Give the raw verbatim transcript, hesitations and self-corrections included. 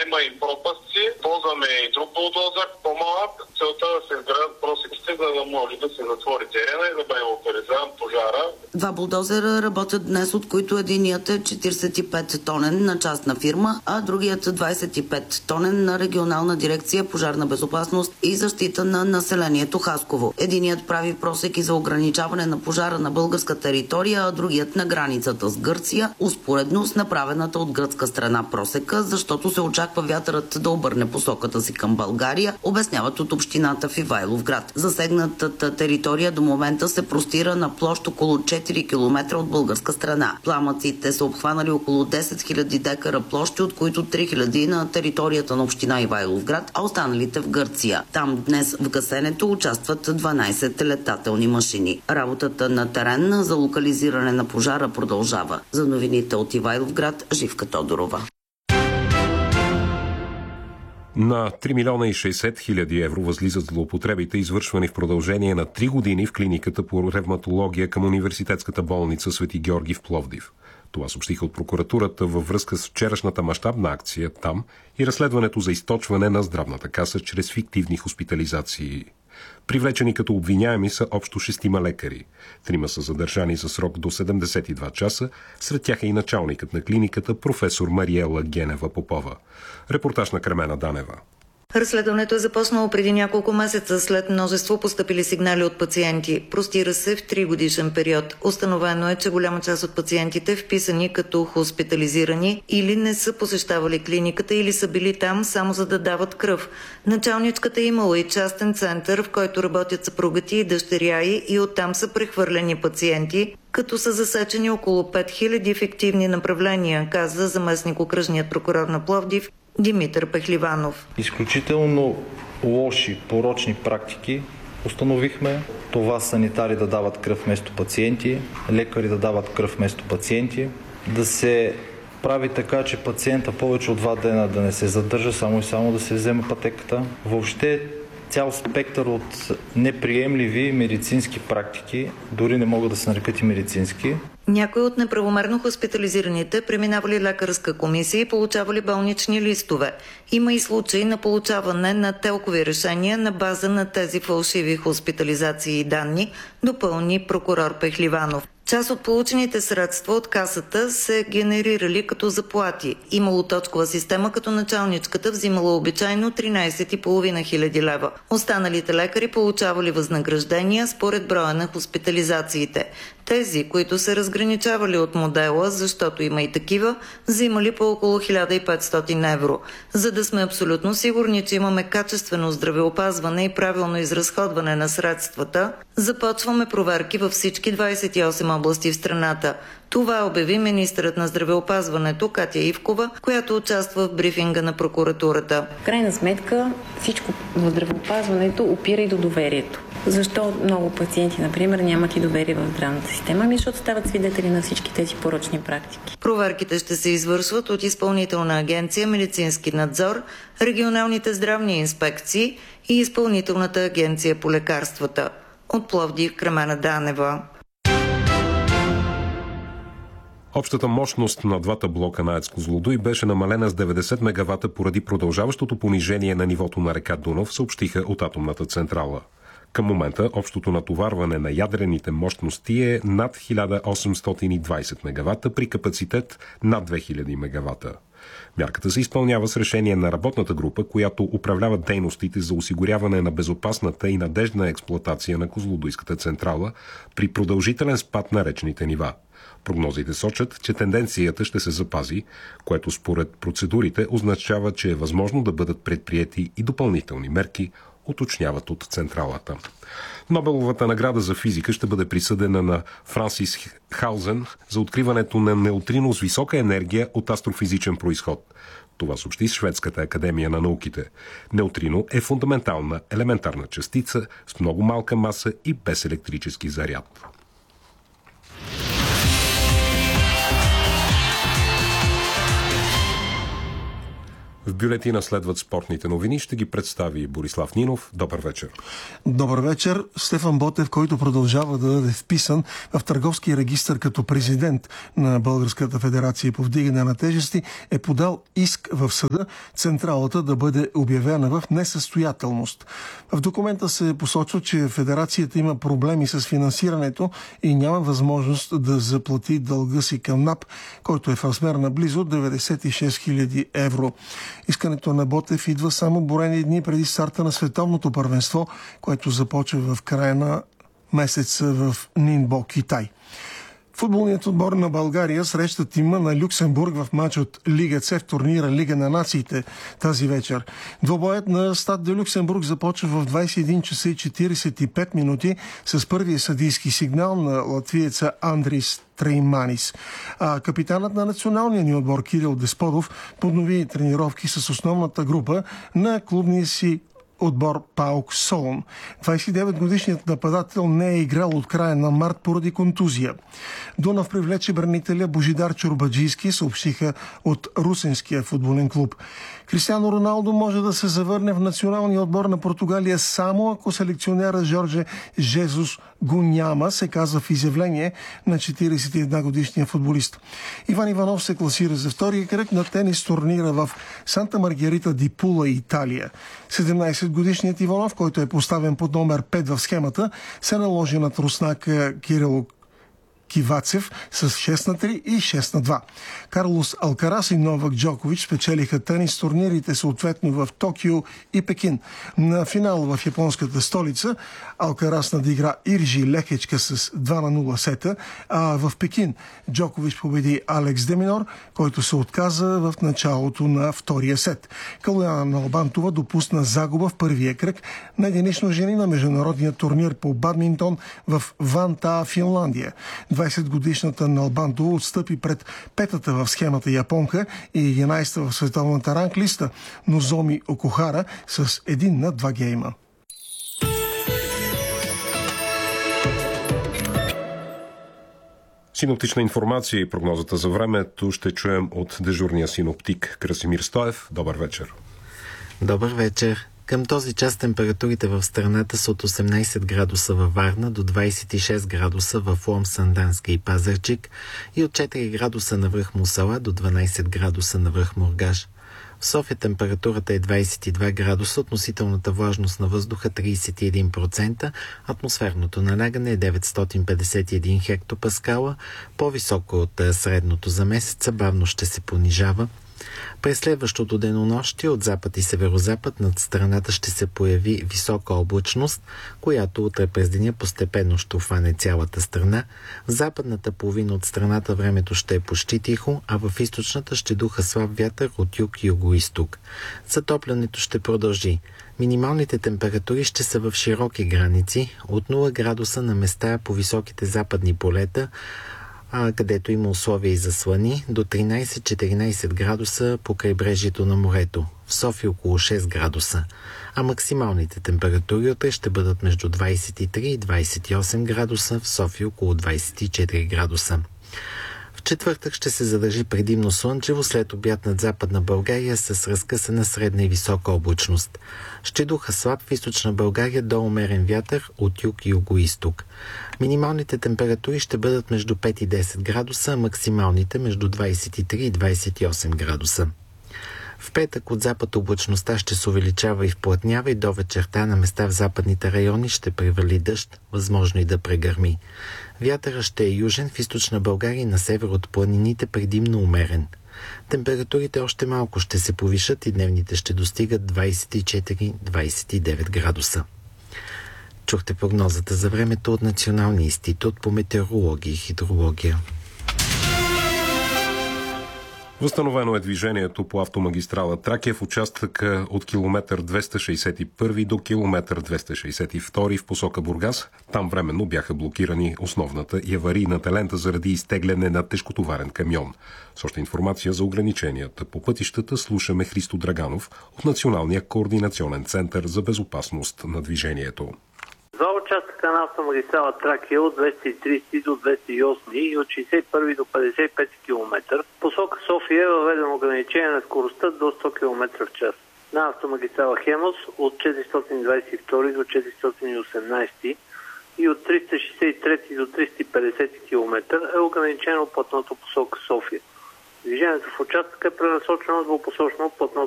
има и пропасти. Ползваме и друг булдозер, по-малък. Целта е да се изградят просеките, за да може да се затвори терена и да бъде локализиран пожара. Два булдозера работят днес, от които единият е четиридесет и пет тонен на частна фирма, а другият двадесет и пет тонен на регионална дирекция пожарна безопасност и защита на населението Хасково. Единият прави просеки за ограничаване на пожара на българска територия, а другият на границата с Гърция, успоредно с направената от гръцка страна просека, защото се очаква вятърът да обърне посоката си към България, обясняват от общината в Ивайловград. Засегнатата територия до момента се простира на площ около четири километра от българска страна. Пламъците са обхванали около десет хиляди декара площи, от които три хиляди на територията на община Ивайловград, а останалите в Гърция. Там днес в гасенето участват дванадесет летателни машини. Работата на терен за локализиране на пожара продължава. За новините от Ивайловград, Живка Тодорова. На три милиона и шейсет хиляди евро възлизат злоупотребите, извършвани в продължение на три години в клиниката по ревматология към университетската болница Свети Георги в Пловдив. Това съобщиха от прокуратурата във връзка с вчерашната мащабна акция там и разследването за източване на здравната каса чрез фиктивни хоспитализации. Привлечени като обвиняеми са общо шестима лекари. Трима са задържани за срок до седемдесет и два часа, сред тях е и началникът на клиниката професор Мариела Генева-Попова. Репортаж на Кремена Данева. Разследването е започнало преди няколко месеца след множество постъпили сигнали от пациенти. Простира се в три годишен период. Установено е, че голяма част от пациентите, вписани като хоспитализирани, или не са посещавали клиниката, или са били там само за да дават кръв. Началничката е имала и частен център, в който работят съпругати и дъщеря й, и оттам са прехвърлени пациенти, като са засечени около пет хиляди фиктивни направления, каза заместник-окръжният прокурор на Пловдив Димитър Пехливанов. Изключително лоши, порочни практики установихме. Това санитари да дават кръв вместо пациенти, лекари да дават кръв вместо пациенти, да се прави така, че пациента повече от два дена да не се задържа, само и само да се взема пътеката. Въобще цял спектър от неприемливи медицински практики, дори не могат да се нарекат и медицински. Някои от неправомерно хоспитализираните преминавали лекарска комисия и получавали болнични листове. Има и случаи на получаване на телкови решения на база на тези фалшиви хоспитализации и данни, допълни прокурор Пехливанов. Част от получените средства от касата се генерирали като заплати. Имало точкова система, като началничката взимала обичайно тринадесет и половина хиляди лева. Останалите лекари получавали възнаграждения според броя на хоспитализациите. Тези, които се разграничавали от модела, защото има и такива, взимали по около хиляда и петстотин евро. За да сме абсолютно сигурни, че имаме качествено здравеопазване и правилно изразходване на средствата, започваме проверки във всички двадесет и осем области в страната. Това обяви министърът на здравеопазването Катя Ивкова, която участва в брифинга на прокуратурата. В крайна сметка всичко в здравеопазването опира и до доверието. Защо много пациенти, например, нямат и доверие в здравната система? Ами защото стават свидетели на всички тези порочни практики. Проверките ще се извършват от Изпълнителна агенция медицински надзор, регионалните здравни инспекции и Изпълнителната агенция по лекарствата. От Пловдив, Кремена Данева. Общата мощност на двата блока на АЕЦ Козлодуй беше намалена с деветдесет мегавата поради продължаващото понижение на нивото на река Дунав, съобщиха от атомната централа. Към момента общото натоварване на ядрените мощности е над хиляда осемстотин и двадесет мегавата при капацитет над две хиляди мегавата. Мярката се изпълнява с решение на работната група, която управлява дейностите за осигуряване на безопасната и надеждна експлоатация на Козлодуйската централа при продължителен спад на речните нива. Прогнозите сочат, че тенденцията ще се запази, което според процедурите означава, че е възможно да бъдат предприети и допълнителни мерки, уточняват от централата. Нобеловата награда за физика ще бъде присъдена на Франсис Хаузен за откриването на неутрино с висока енергия от астрофизичен произход. Това съобщи Шведската академия на науките. Неутрино е фундаментална елементарна частица с много малка маса и без електрически заряд. В бюлетина следват спортните новини. Ще ги представи Борислав Нинов. Добър вечер. Добър вечер. Стефан Ботев, който продължава да бъде вписан в търговския регистър като президент на Българската федерация по вдигане на тежести, е подал иск в съда централата да бъде обявена в несъстоятелност. В документа се посочва, че федерацията има проблеми с финансирането и няма възможност да заплати дълга си към НАП, който е в размер на близо деветдесет и шест хиляди евро. Искането на Ботев идва само броени дни преди старта на световното първенство, което започва в края на месеца в Нинбо, Китай. Футболният отбор на България среща тима на Люксембург в матч от Лига С в турнира Лига на нациите тази вечер. Двобоят на Стад де Люксембург започва в двадесет и един часа и четиридесет и пет минути с първия съдийски сигнал на латвиеца Андрис Трейманис. А капитанът на националния ни отбор Кирил Десподов поднови тренировки с основната група на клубния си отбор ПАОК Солун. двадесет и девет годишният нападател не е играл от края на март поради контузия. Дунав привлече бранителя Божидар Чорбаджийски, съобщиха от русенския футболен клуб. Кристиано Роналдо може да се завърне в националния отбор на Португалия само ако селекционера Жорже Жезус го няма, се казва в изявление на четиридесет и една годишния футболист. Иван Иванов се класира за втория кръг на тенис турнира в Санта Маргарита ди Пула, Италия. седемнадесет годишният Иванов, който е поставен под номер пет в схемата, се наложи над руснака Кирил Кивацев с шест на три и шест на два. Карлос Алкарас и Новак Джокович спечелиха тенис турнирите съответно в Токио и Пекин. На финал в японската столица Алкарас надигра Иржи Лекечка с два на нула сета, а в Пекин Джокович победи Алекс Деминор, който се отказа в началото на втория сет. Калояна Налбантова допусна загуба в първия кръг на единично жени на международния турнир по бадминтон в Вантаа, Финландия. двадесетгодишната Налбантова отстъпи пред петата в схемата японка и единадесета в световната ранглиста Нозоми Окухара с един на два гейма. Синоптична информация и прогнозата за времето ще чуем от дежурния синоптик Красимир Стоев. Добър вечер. Добър вечер. Към този час температурите в страната са от осемнадесет градуса във Варна до двадесет и шест градуса в Лом, Сандански и Пазарджик и от четири градуса навръх Мусала до дванадесет градуса навръх Мургаш. В София температурата е двадесет и два градуса, относителната влажност на въздуха тридесет и един процента, атмосферното налягане е деветстотин петдесет и един хектопаскала, по-високо от средното за месеца, бавно ще се понижава. През следващото денонощие от запад и северозапад над страната ще се появи висока облачност, която утре през деня постепенно ще обхване цялата страна. В западната половина от страната времето ще е почти тихо, а в източната ще духа слаб вятър от юг и юго-исток. Затоплянето ще продължи. Минималните температури ще са в широки граници, от нула градуса на места по високите западни полета, а където има условия и за слани, до тринадесет-четиринадесет градуса по крайбрежието на морето. В София около шест градуса. А максималните температури утре ще бъдат между двадесет и три и двадесет и осем градуса, в София около двадесет и четири градуса. В четвъртък ще се задържи предимно слънчево, след обяд над Западна България с разкъсана средна и висока облачност. Ще духа слаб в източна България до умерен вятър от юг и юго-исток. Минималните температури ще бъдат между пет и десет градуса, а максималните между двадесет и три и двадесет и осем градуса. В петък от запад облачността ще се увеличава и вплътнява и до вечерта на места в западните райони ще превали дъжд, възможно и да прегърми. Вятърът ще е южен, в източна България и на север от планините предимно умерен. Температурите още малко ще се повишат и дневните ще достигат двадесет и четири до двадесет и девет градуса. Чухте прогнозата за времето от Националния институт по метеорология и хидрология. Възстановено е движението по автомагистрала Тракия в участъка от километър двеста шейсет и първи до километър двеста шейсет и втори в посока Бургас. Там временно бяха блокирани основната и аварийната лента заради изтегляне на тежкотоварен камион. С още информация за ограниченията по пътищата слушаме Христо Драганов от Националния координационен център за безопасност на движението. За участъка на автомагистрала Тракия от двеста и тридесет до двеста и осем и от шейсет и първи до петдесет и пети километър. Посока София е въведено ограничение на скоростта до сто километра в час. На автомагистрала Хемос от четиристотин двадесет и втори до четиристотин и осемнадесети и от триста шейсет и трети до триста и петдесети километър е ограничено платното посока София. Движението в участъка е пренасочено двупосочно платно